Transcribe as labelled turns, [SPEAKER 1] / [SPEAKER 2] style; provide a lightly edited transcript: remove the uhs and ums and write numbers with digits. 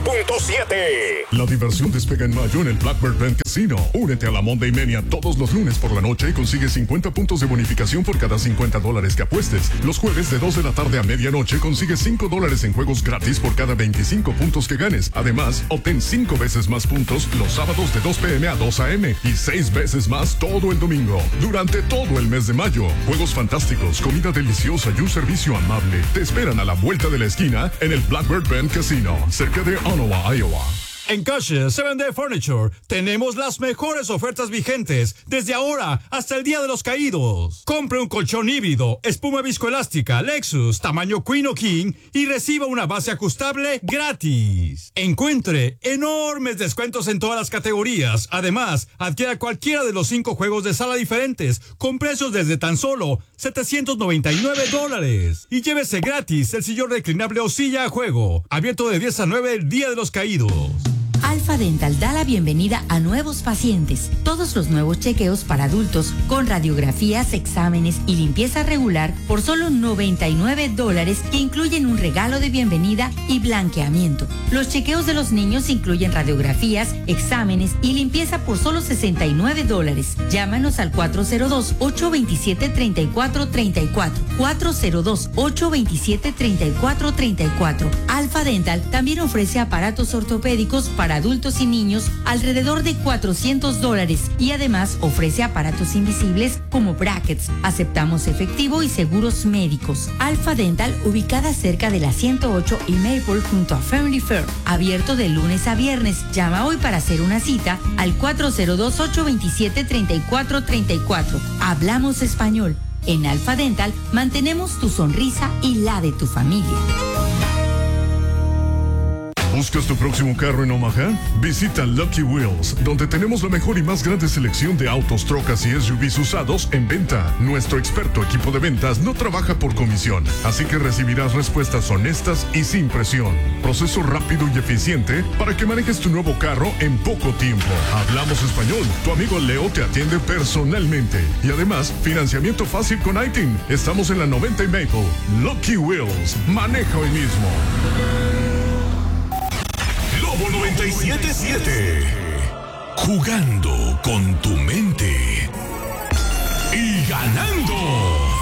[SPEAKER 1] 97.7.
[SPEAKER 2] La diversión despega en mayo en el Blackbird Band Casino. Únete a la Monday Mania todos los lunes por la noche y consigue 50 puntos de bonificación por cada $50 que apuestes. Los jueves de 2 de la tarde a medianoche consigue $5 en juegos gratis por cada 25 puntos que ganes. Además, obtén 5 veces más puntos los sábados de 2 p.m. a 2 a.m. y 6 veces más todo el domingo. Durante todo el mes de mayo, juegos fantásticos, comida deliciosa y un servicio amable te esperan a la vuelta de la esquina en el Blackbird Band Casino, cerca de Ottawa, Iowa.
[SPEAKER 3] En Cache 7-Day Furniture tenemos las mejores ofertas vigentes desde ahora hasta el Día de los Caídos. Compre un colchón híbrido, espuma viscoelástica, Lexus, tamaño Queen o King y reciba una base ajustable gratis. Encuentre enormes descuentos en todas las categorías. Además, adquiera cualquiera de los 5 juegos de sala diferentes con precios desde tan solo $799. Y llévese gratis el sillón reclinable o silla a juego. Abierto de 10 a 9 el Día de los Caídos.
[SPEAKER 4] Alfa Dental da la bienvenida a nuevos pacientes. Todos los nuevos chequeos para adultos con radiografías, exámenes y limpieza regular por solo $99 que incluyen un regalo de bienvenida y blanqueamiento. Los chequeos de los niños incluyen radiografías, exámenes y limpieza por solo $69. Llámanos al 402-827-3434. 402-827-3434. Alfa Dental también ofrece aparatos ortopédicos para adultos y niños alrededor de $400 y además ofrece aparatos invisibles como brackets. Aceptamos efectivo y seguros médicos. Alfa Dental, ubicada cerca de la 108 y Maple junto a Family Fair. Abierto de lunes a viernes. Llama hoy para hacer una cita al 402-827-3434. Hablamos español. En Alfa Dental mantenemos tu sonrisa y la de tu familia.
[SPEAKER 2] ¿Buscas tu próximo carro en Omaha? Visita Lucky Wheels, donde tenemos la mejor y más grande selección de autos, trocas y SUVs usados en venta. Nuestro experto equipo de ventas no trabaja por comisión, así que recibirás respuestas honestas y sin presión. Proceso rápido y eficiente para que manejes tu nuevo carro en poco tiempo. Hablamos español. Tu amigo Leo te atiende personalmente. Y además, financiamiento fácil con ITIN. Estamos en la 90 y Maple. Lucky Wheels. Maneja hoy mismo.
[SPEAKER 1] 97.7. Jugando con tu mente y ganando.